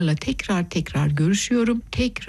tekrar görüşüyorum.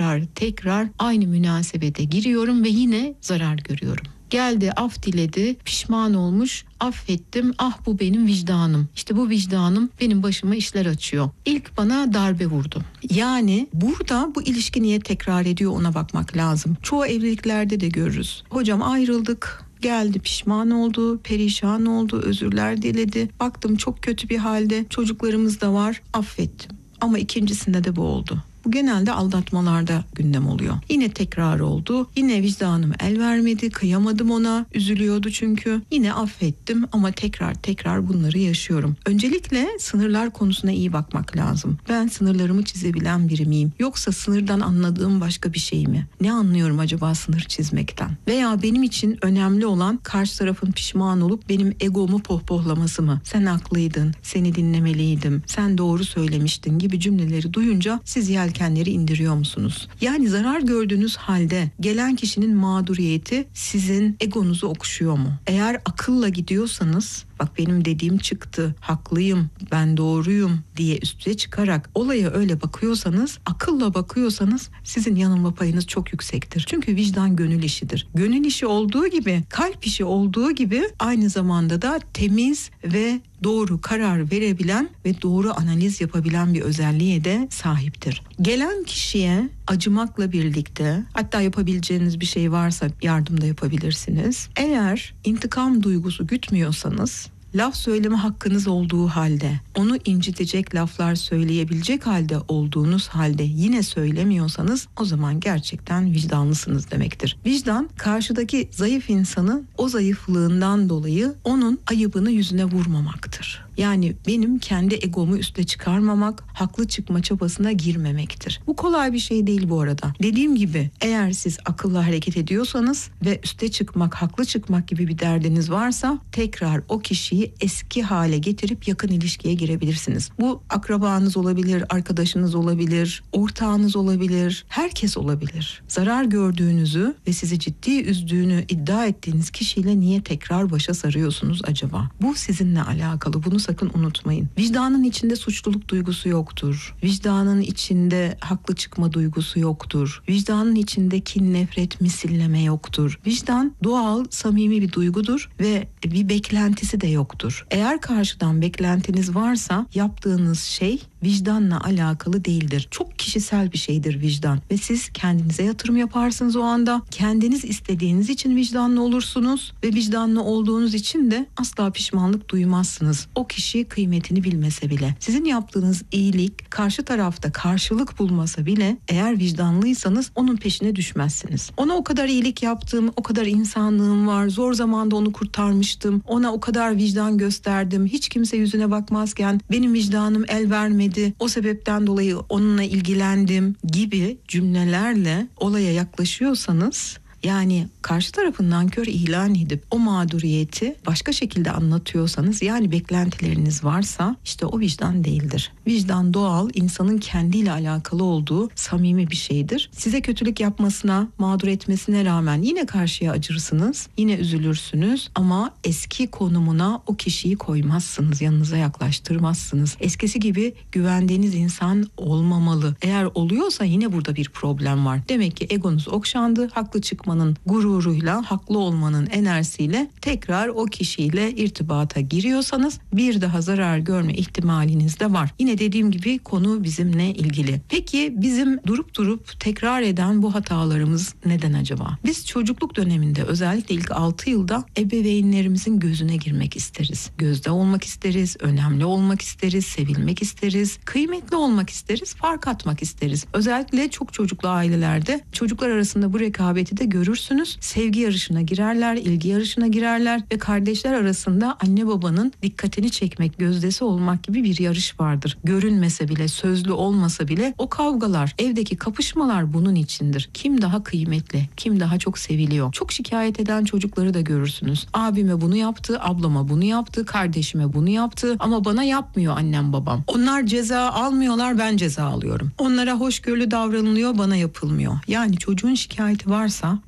Tekrar aynı münasebete giriyorum ve yine zarar görüyorum. Geldi, af diledi, pişman olmuş, affettim, ah bu benim vicdanım. İşte bu vicdanım benim başıma işler açıyor. İlk bana darbe vurdu. Yani burada bu ilişki niye tekrar ediyor ona bakmak lazım. Çoğu evliliklerde de görürüz. Hocam ayrıldık. Geldi, pişman oldu, perişan oldu, özürler diledi. Baktım çok kötü bir halde, çocuklarımız da var, affettim. Ama ikincisinde de bu oldu. Bu genelde aldatmalarda gündem oluyor. Yine tekrar oldu. Yine vicdanım el vermedi. Kıyamadım ona. Üzülüyordu çünkü. Yine affettim ama tekrar bunları yaşıyorum. Öncelikle sınırlar konusuna iyi bakmak lazım. Ben sınırlarımı çizebilen biri miyim? Yoksa sınırdan anladığım başka bir şey mi? Ne anlıyorum acaba sınır çizmekten? Veya benim için önemli olan karşı tarafın pişman olup benim egomu pohpohlaması mı? Sen haklıydın, seni dinlemeliydim, sen doğru söylemiştin gibi cümleleri duyunca siz yelkenleri indiriyor musunuz? Yani zarar gördüğünüz halde gelen kişinin mağduriyeti sizin egonuzu okşuyor mu? Eğer akılla gidiyorsanız, bak benim dediğim çıktı, haklıyım, ben doğruyum diye üstüne çıkarak olaya öyle bakıyorsanız, akılla bakıyorsanız sizin yanılma payınız çok yüksektir. Çünkü vicdan gönül işidir. Gönül işi olduğu gibi, kalp işi olduğu gibi aynı zamanda da temiz ve doğru karar verebilen ve doğru analiz yapabilen bir özelliğe de sahiptir. Gelen kişiye acımakla birlikte, hatta yapabileceğiniz bir şey varsa yardım da yapabilirsiniz. Eğer intikam duygusu gütmüyorsanız, laf söyleme hakkınız olduğu halde, onu incitecek laflar söyleyebilecek halde olduğunuz halde yine söylemiyorsanız, o zaman gerçekten vicdanlısınız demektir. Vicdan, karşıdaki zayıf insanı o zayıflığından dolayı onun ayıbını yüzüne vurmamaktır. Yani benim kendi egomu üste çıkarmamak, haklı çıkma çabasına girmemektir. Bu kolay bir şey değil bu arada. Dediğim gibi, eğer siz akılla hareket ediyorsanız ve üste çıkmak, haklı çıkmak gibi bir derdiniz varsa, tekrar o kişiyi eski hale getirip yakın ilişkiye girebilirsiniz. Bu akrabanız olabilir, arkadaşınız olabilir, ortağınız olabilir, herkes olabilir. Zarar gördüğünüzü ve sizi ciddi üzdüğünü iddia ettiğiniz kişiyle niye tekrar başa sarıyorsunuz acaba? Bu sizinle alakalı. Bunu sakın unutmayın. Vicdanın içinde suçluluk duygusu yoktur. Vicdanın içinde haklı çıkma duygusu yoktur. Vicdanın içinde kin, nefret, misilleme yoktur. Vicdan doğal, samimi bir duygudur ve bir beklentisi de yoktur. Eğer karşıdan beklentiniz varsa yaptığınız şey vicdanla alakalı değildir. Çok kişisel bir şeydir vicdan ve siz kendinize yatırım yaparsınız o anda. Kendiniz istediğiniz için vicdanlı olursunuz ve vicdanlı olduğunuz için de asla pişmanlık duymazsınız. O kişi kıymetini bilmese bile. Sizin yaptığınız iyilik karşı tarafta karşılık bulmasa bile eğer vicdanlıysanız onun peşine düşmezsiniz. Ona o kadar iyilik yaptım, o kadar insanlığım var, zor zamanda onu kurtarmıştım, ona o kadar vicdan gösterdim, hiç kimse yüzüne bakmazken benim vicdanım el vermedi, o sebepten dolayı onunla ilgilendim gibi cümlelerle olaya yaklaşıyorsanız, yani karşı tarafın nankör ilan edip o mağduriyeti başka şekilde anlatıyorsanız, yani beklentileriniz varsa, işte o vicdan değildir. Vicdan doğal, insanın kendiyle alakalı olduğu samimi bir şeydir. Size kötülük yapmasına, mağdur etmesine rağmen yine karşıya acırsınız, yine üzülürsünüz ama eski konumuna o kişiyi koymazsınız, yanınıza yaklaştırmazsınız. Eskisi gibi güvendiğiniz insan olmamalı. Eğer oluyorsa yine burada bir problem var. Demek ki egonuz okşandı, haklı çıkmanın gururuyla, haklı olmanın enerjisiyle tekrar o kişiyle irtibata giriyorsanız bir daha zarar görme ihtimaliniz de var. Yine dediğim gibi konu bizimle ilgili. Peki bizim durup tekrar eden bu hatalarımız neden acaba? Biz çocukluk döneminde özellikle ilk 6 yılda ebeveynlerimizin gözüne girmek isteriz. Gözde olmak isteriz, önemli olmak isteriz, sevilmek isteriz, kıymetli olmak isteriz, fark atmak isteriz. Özellikle çok çocuklu ailelerde çocuklar arasında bu rekabeti de görürsünüz. Sevgi yarışına girerler, ilgi yarışına girerler ve kardeşler arasında anne babanın dikkatini çekmek, gözdesi olmak gibi bir yarış vardır. Görünmese bile, sözlü olmasa bile o kavgalar, evdeki kapışmalar bunun içindir. Kim daha kıymetli, kim daha çok seviliyor? Çok şikayet eden çocukları da görürsünüz. Abime bunu yaptı, ablama bunu yaptı, kardeşime bunu yaptı ama bana yapmıyor annem babam. Onlar ceza almıyorlar, ben ceza alıyorum. Onlara hoşgörülü davranılıyor, bana yapılmıyor. Yani çocuğun şikayeti varsa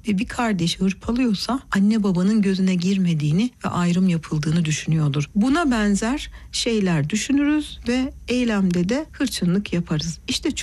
ve bir kardeşi hırpalıyorsa anne babanın gözüne girmediğini ve ayrım yapıldığını düşünüyordur. Buna benzer şeyler düşünürüz ve eylemde de hırçınlık yaparız. İşte